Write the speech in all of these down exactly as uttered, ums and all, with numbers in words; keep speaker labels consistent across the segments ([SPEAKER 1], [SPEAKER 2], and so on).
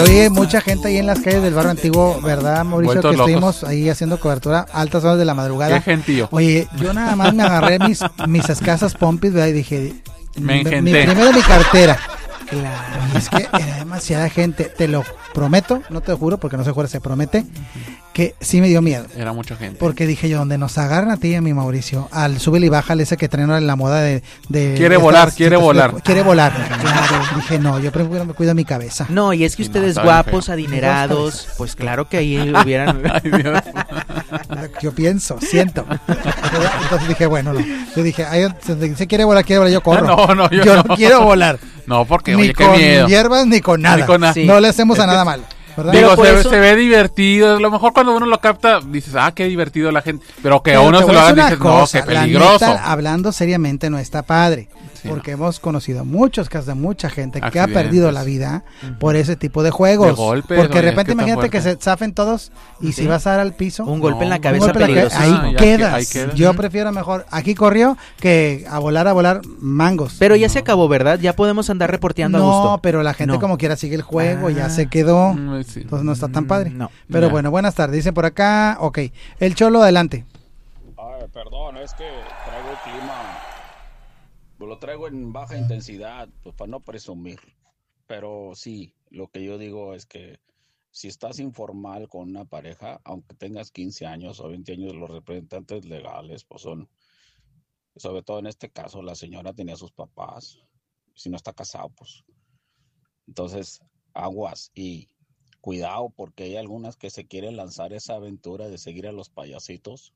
[SPEAKER 1] oye, mucha gente ahí en las calles del barrio antiguo, ¿verdad, Mauricio?
[SPEAKER 2] Vueltos
[SPEAKER 1] que
[SPEAKER 2] locos.
[SPEAKER 1] Estuvimos ahí haciendo cobertura a altas horas de la madrugada.
[SPEAKER 2] Qué gentío.
[SPEAKER 1] Oye, yo nada más me agarré mis, mis escasas pompis, ¿verdad? Y dije,
[SPEAKER 2] Me
[SPEAKER 1] mi-
[SPEAKER 2] engenté.
[SPEAKER 1] primero mi cartera. Claro, es que era demasiada gente, te lo prometo, no te lo juro porque no se jura, se promete, que sí me dio miedo.
[SPEAKER 2] Era mucha gente.
[SPEAKER 1] Porque dije yo, donde nos agarran a ti y a mi Mauricio, al súbele y bájale ese que traen ahora en la moda de... de
[SPEAKER 2] Quiere
[SPEAKER 1] de
[SPEAKER 2] volar,
[SPEAKER 1] estas
[SPEAKER 2] quiere
[SPEAKER 1] citas de-
[SPEAKER 2] volar.
[SPEAKER 1] quiere volar, claro. Dije, no, yo primero me cuido mi cabeza.
[SPEAKER 3] No, y es que
[SPEAKER 2] Sí,
[SPEAKER 3] ustedes
[SPEAKER 2] no, está bien
[SPEAKER 3] guapos,
[SPEAKER 2] feo.
[SPEAKER 3] adinerados, pues claro que ahí hubieran...
[SPEAKER 2] Ay, Dios.
[SPEAKER 1] Yo pienso, siento. Entonces dije, bueno, no. Yo dije, ay, si quiere volar, quiere volar, yo corro.
[SPEAKER 2] No, no, yo
[SPEAKER 1] yo
[SPEAKER 2] no.
[SPEAKER 1] no quiero volar.
[SPEAKER 2] No, porque,
[SPEAKER 1] Ni
[SPEAKER 2] oye, qué
[SPEAKER 1] con
[SPEAKER 2] miedo.
[SPEAKER 1] hierbas ni con nada.
[SPEAKER 2] Ni con nada.
[SPEAKER 3] Sí.
[SPEAKER 1] No le hacemos
[SPEAKER 2] Es
[SPEAKER 1] a
[SPEAKER 2] que-
[SPEAKER 1] nada malo, ¿verdad?
[SPEAKER 3] Pero
[SPEAKER 2] Digo,
[SPEAKER 3] por
[SPEAKER 2] se,
[SPEAKER 3] eso-
[SPEAKER 2] se ve divertido. A lo mejor cuando uno lo capta, dices, ah, qué divertido la gente. Pero que a
[SPEAKER 1] Pero
[SPEAKER 2] uno
[SPEAKER 1] te
[SPEAKER 2] se
[SPEAKER 1] voy
[SPEAKER 2] lo
[SPEAKER 1] a
[SPEAKER 2] hagan,
[SPEAKER 1] decir
[SPEAKER 2] dices,
[SPEAKER 1] una
[SPEAKER 2] no,
[SPEAKER 1] cosa,
[SPEAKER 2] qué
[SPEAKER 1] la
[SPEAKER 2] peligroso.
[SPEAKER 1] neta, hablando seriamente, no está padre.
[SPEAKER 2] Sí,
[SPEAKER 1] porque
[SPEAKER 2] no.
[SPEAKER 1] hemos conocido muchos casos de mucha gente que ha
[SPEAKER 2] Accidentes.
[SPEAKER 1] perdido la vida por ese tipo de juegos.
[SPEAKER 2] De golpes,
[SPEAKER 1] porque de
[SPEAKER 2] oye,
[SPEAKER 1] repente
[SPEAKER 2] qué tan
[SPEAKER 1] imagínate que
[SPEAKER 2] fuerte.
[SPEAKER 1] se zafen todos y
[SPEAKER 3] Sí.
[SPEAKER 1] si vas a dar al piso,
[SPEAKER 3] Un golpe en la
[SPEAKER 2] No,
[SPEAKER 3] cabeza
[SPEAKER 1] un golpe en la
[SPEAKER 3] peligroso.
[SPEAKER 1] ca- ahí
[SPEAKER 2] Ah, ya
[SPEAKER 1] quedas.
[SPEAKER 2] que- ahí quedas.
[SPEAKER 1] Yo
[SPEAKER 2] Ujú.
[SPEAKER 1] prefiero mejor aquí corrió que a volar a volar mangos.
[SPEAKER 3] Pero ya se acabó, ¿verdad? Ya podemos andar reporteando a gusto.
[SPEAKER 1] No, pero la gente
[SPEAKER 3] No.
[SPEAKER 1] como quiera sigue el juego, ya
[SPEAKER 3] Ah.
[SPEAKER 1] se quedó.
[SPEAKER 2] Mm, sí.
[SPEAKER 1] Entonces no está tan padre.
[SPEAKER 3] Mm, no.
[SPEAKER 1] Pero
[SPEAKER 2] Ya.
[SPEAKER 1] bueno, buenas tardes. Dicen por acá, ok. El Cholo, adelante.
[SPEAKER 4] Ay, perdón, es que traigo el clima, pues lo traigo en baja intensidad, pues para no presumir. Pero sí, lo que yo digo es que si estás informal con una pareja, aunque tengas quince años o veinte años, los representantes legales, pues son, sobre todo en este caso, la señora tenía sus papás, si no está casado, pues. Entonces, aguas y cuidado, porque hay algunas que se quieren lanzar esa aventura de seguir a los payasitos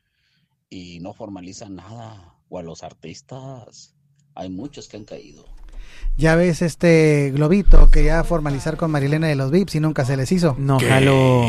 [SPEAKER 4] y no formalizan nada, o a los artistas. Hay muchos que han caído.
[SPEAKER 1] Ya ves, este Globito quería formalizar con Marilena de los V I Ps y nunca se les hizo.
[SPEAKER 3] No, jalo.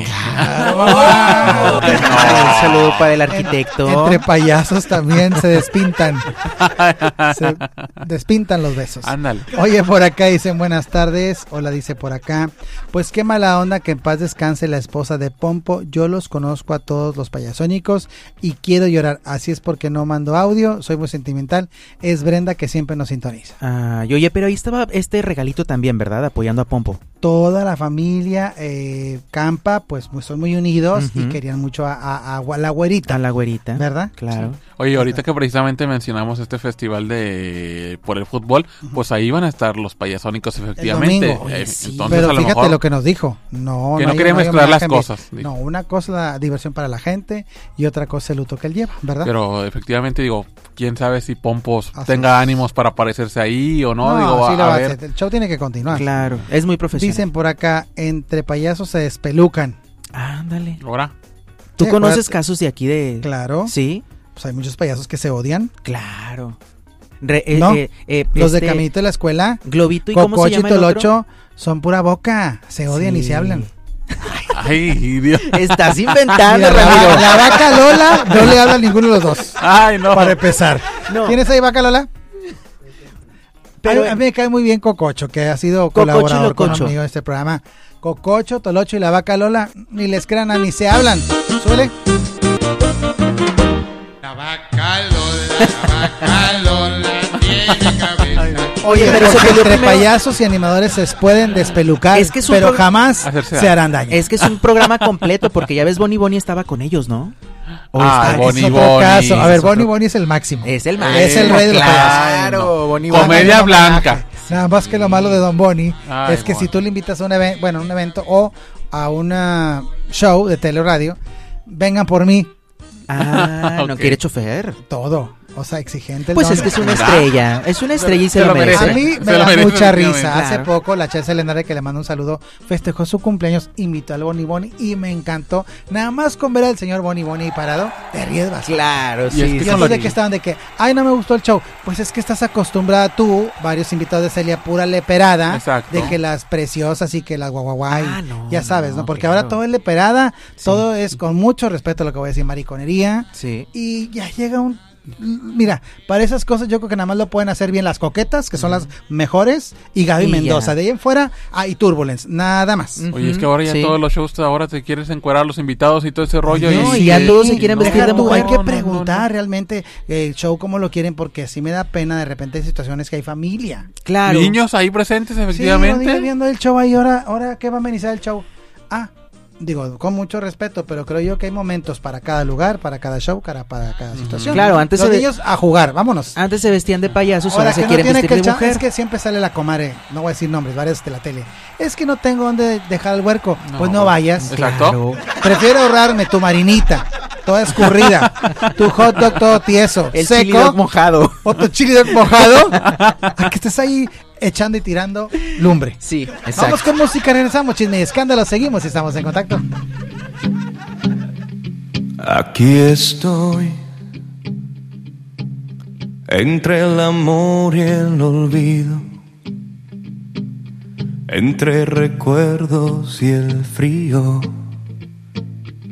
[SPEAKER 1] Claro.
[SPEAKER 3] Un saludo para el arquitecto.
[SPEAKER 1] En- entre payasos también se despintan. Se despintan los besos.
[SPEAKER 2] Ándale.
[SPEAKER 1] Oye, por acá dicen buenas tardes. Hola, dice por acá. Pues qué mala onda, que en paz descanse la esposa de Pompo. Yo los conozco a todos los payasónicos y quiero llorar. Así es porque no mando audio. Soy muy sentimental. Es Brenda que siempre nos sintoniza.
[SPEAKER 3] Ah, y oye, pero ahí estaba este regalito también, ¿verdad? Apoyando a Pompo.
[SPEAKER 1] Toda la familia eh, Campa, pues, pues son muy unidos
[SPEAKER 3] Ujú.
[SPEAKER 1] y querían mucho a, a- a la güerita.
[SPEAKER 3] A la güerita.
[SPEAKER 1] ¿Verdad?
[SPEAKER 3] Claro.
[SPEAKER 2] Oye, ahorita que precisamente mencionamos este festival de por el fútbol, pues ahí van a estar los payasónicos efectivamente.
[SPEAKER 1] domingo.
[SPEAKER 3] Oye,
[SPEAKER 2] Eh,
[SPEAKER 3] sí.
[SPEAKER 2] Entonces
[SPEAKER 1] Pero
[SPEAKER 2] a lo
[SPEAKER 1] fíjate
[SPEAKER 2] mejor
[SPEAKER 1] lo que nos dijo. No,
[SPEAKER 2] que
[SPEAKER 1] no
[SPEAKER 2] no
[SPEAKER 1] hay-
[SPEAKER 2] quería
[SPEAKER 1] no hay
[SPEAKER 2] mezclar las
[SPEAKER 1] homenaje,
[SPEAKER 2] cosas.
[SPEAKER 1] No, una cosa la diversión para la gente y otra cosa el luto que él lleva, ¿verdad?
[SPEAKER 2] Pero efectivamente digo, quién sabe si Pompos
[SPEAKER 1] Así
[SPEAKER 2] tenga
[SPEAKER 1] es.
[SPEAKER 2] ánimos para aparecerse ahí o no.
[SPEAKER 1] no,
[SPEAKER 2] digo,
[SPEAKER 1] sí
[SPEAKER 2] a,
[SPEAKER 1] lo
[SPEAKER 2] a
[SPEAKER 1] va a
[SPEAKER 2] ver.
[SPEAKER 1] hacer. El show tiene que continuar.
[SPEAKER 3] Claro. Es muy profesional.
[SPEAKER 1] Dicen por acá, entre payasos se despelucan.
[SPEAKER 3] Ándale.
[SPEAKER 2] Ahora,
[SPEAKER 3] ¿Tú
[SPEAKER 1] Sí,
[SPEAKER 3] conoces
[SPEAKER 1] acuérdate.
[SPEAKER 3] casos de aquí de...?
[SPEAKER 1] Claro.
[SPEAKER 3] Sí,
[SPEAKER 1] Pues hay muchos payasos que se odian.
[SPEAKER 3] claro. Re- eh,
[SPEAKER 1] ¿No?
[SPEAKER 3] eh, eh,
[SPEAKER 1] Los de
[SPEAKER 3] este,
[SPEAKER 1] Caminito de la Escuela,
[SPEAKER 3] Globito, ¿y cómo se
[SPEAKER 1] Cococho y
[SPEAKER 3] llama el otro?
[SPEAKER 1] Tolocho, son pura boca. Se odian y
[SPEAKER 3] Sí.
[SPEAKER 1] se hablan.
[SPEAKER 2] ay, Dios.
[SPEAKER 3] Estás inventando,
[SPEAKER 1] Mira, la,
[SPEAKER 3] Ramiro.
[SPEAKER 1] la vaca Lola no le habla a ninguno de los dos.
[SPEAKER 2] Ay, no.
[SPEAKER 1] Para empezar.
[SPEAKER 3] No.
[SPEAKER 1] ¿Tienes ahí vaca Lola?
[SPEAKER 3] Pero-
[SPEAKER 1] a, mí, a mí me cae muy bien Cococho, que ha sido
[SPEAKER 3] Cococho y
[SPEAKER 1] colaborador
[SPEAKER 3] Lococho.
[SPEAKER 1] conmigo en este programa. Cococho, Tolocho y la vaca Lola, ni les crean a ni se hablan. Suele.
[SPEAKER 5] La vaca Lola, la vaca Lola tiene cabeza.
[SPEAKER 3] Oye, pero se
[SPEAKER 1] Porque
[SPEAKER 3] peleó
[SPEAKER 1] entre
[SPEAKER 3] primero-
[SPEAKER 1] payasos y animadores se pueden despelucar,
[SPEAKER 3] Es que es un
[SPEAKER 1] pero
[SPEAKER 3] progr-
[SPEAKER 1] jamás
[SPEAKER 2] Hacerse
[SPEAKER 1] se harán daño.
[SPEAKER 3] Es que es un programa completo, porque ya ves, Bonnie Bonnie estaba con ellos, ¿no? O
[SPEAKER 2] Ah,
[SPEAKER 3] está-
[SPEAKER 2] Bonnie
[SPEAKER 1] es otro
[SPEAKER 2] Bonnie.
[SPEAKER 1] caso. A ver,
[SPEAKER 3] Es otro-
[SPEAKER 1] Bonnie Bonnie es el máximo.
[SPEAKER 3] Es el
[SPEAKER 1] Es
[SPEAKER 3] máximo,
[SPEAKER 1] el rey de los payasos.
[SPEAKER 3] Claro, Bonnie
[SPEAKER 1] Ah,
[SPEAKER 2] Comedia
[SPEAKER 1] no, no,
[SPEAKER 2] blanca.
[SPEAKER 1] no, no. Nada más que lo malo de Don Bonnie
[SPEAKER 2] Ay,
[SPEAKER 1] es que
[SPEAKER 2] Bonnie.
[SPEAKER 1] si tú le invitas a un evento, bueno, un evento o a una show de teleradio, vengan por mí,
[SPEAKER 3] Ah, no
[SPEAKER 2] Ok.
[SPEAKER 3] quiere chofer.
[SPEAKER 1] todo. O sea, exigente. el
[SPEAKER 3] Pues
[SPEAKER 1] don.
[SPEAKER 3] es que es una
[SPEAKER 2] ¿Verdad?
[SPEAKER 3] estrella. Es una estrella y se,
[SPEAKER 2] Se
[SPEAKER 3] lo
[SPEAKER 2] lo
[SPEAKER 3] merece.
[SPEAKER 1] A
[SPEAKER 2] merece.
[SPEAKER 1] mí
[SPEAKER 2] Se
[SPEAKER 1] me
[SPEAKER 2] lo
[SPEAKER 1] da
[SPEAKER 2] merece,
[SPEAKER 1] mucha
[SPEAKER 2] efectivamente.
[SPEAKER 1] risa. Hace
[SPEAKER 3] Claro.
[SPEAKER 1] poco la Chelsea Lenares, que le mando un saludo, festejó su cumpleaños, invitó al Bonnie Bonnie y me encantó. Nada más con ver al señor Bonnie Bonnie ahí parado, te ríes bastante.
[SPEAKER 3] Claro,
[SPEAKER 2] Y
[SPEAKER 3] sí.
[SPEAKER 2] es que
[SPEAKER 1] Y
[SPEAKER 3] sí,
[SPEAKER 2] son
[SPEAKER 1] entonces
[SPEAKER 2] los-
[SPEAKER 1] de que estaban de que, ay, no me gustó el show. Pues es que estás acostumbrada tú, varios invitados de Celia pura leperada,
[SPEAKER 2] Exacto.
[SPEAKER 1] de que las preciosas y que las guaguaguay,
[SPEAKER 3] Ah, no,
[SPEAKER 1] ya sabes,
[SPEAKER 3] no,
[SPEAKER 1] ¿no? Porque
[SPEAKER 3] claro.
[SPEAKER 1] ahora todo es leperada, todo es con mucho respeto a lo que voy a decir, mariconería.
[SPEAKER 3] Sí.
[SPEAKER 1] Y ya llega un Mira, para esas cosas yo creo que nada más lo pueden hacer bien las coquetas, que son las mejores, y Gaby
[SPEAKER 3] Y
[SPEAKER 1] Mendoza.
[SPEAKER 3] ya.
[SPEAKER 1] De ahí en fuera, ah, y Turbulence, nada más.
[SPEAKER 2] Oye, es que ahora ya
[SPEAKER 3] Sí.
[SPEAKER 2] todos los shows, ahora te quieres encuerar a los invitados y todo ese rollo.
[SPEAKER 3] No,
[SPEAKER 2] y,
[SPEAKER 3] y ya todos se quieren
[SPEAKER 1] Deja
[SPEAKER 3] vestir de
[SPEAKER 1] tú,
[SPEAKER 3] mujer.
[SPEAKER 1] hay que
[SPEAKER 2] No, no,
[SPEAKER 1] preguntar
[SPEAKER 2] no, no.
[SPEAKER 1] realmente el show cómo lo quieren, porque así me da pena de repente hay situaciones que hay familia.
[SPEAKER 3] Claro.
[SPEAKER 2] Niños ahí presentes,
[SPEAKER 1] Sí,
[SPEAKER 2] efectivamente.
[SPEAKER 1] uno viendo el show ahí, ahora, ahora ¿qué va a amenizar el show? Ah, digo, con mucho respeto, pero creo yo que hay momentos para cada lugar, para cada show, para, para cada situación.
[SPEAKER 3] Claro, antes
[SPEAKER 1] Los
[SPEAKER 3] se ve-
[SPEAKER 1] niños a jugar, vámonos.
[SPEAKER 3] Antes se vestían de payasos,
[SPEAKER 1] Ahora
[SPEAKER 3] ahora se
[SPEAKER 1] que no
[SPEAKER 3] quieren
[SPEAKER 1] tiene
[SPEAKER 3] vestir
[SPEAKER 1] que
[SPEAKER 3] de
[SPEAKER 1] echar,
[SPEAKER 3] mujer.
[SPEAKER 1] es que siempre sale la comadre, no voy a decir nombres, varias de la tele. Es que no tengo dónde dejar el huerco,
[SPEAKER 2] No,
[SPEAKER 1] pues no
[SPEAKER 2] pues,
[SPEAKER 1] vayas.
[SPEAKER 2] exacto.
[SPEAKER 1] Prefiero ahorrarme tu marinita, toda escurrida, tu hot dog todo tieso,
[SPEAKER 3] El chili
[SPEAKER 1] seco,
[SPEAKER 3] dog mojado.
[SPEAKER 1] o tu chili dog mojado, a que estés ahí echando y tirando lumbre.
[SPEAKER 3] Sí,
[SPEAKER 1] Vamos
[SPEAKER 3] exacto.
[SPEAKER 1] con música, regresamos, chisme y escándalo, seguimos y estamos en contacto.
[SPEAKER 6] Aquí estoy, entre el amor y el olvido, entre recuerdos y el frío.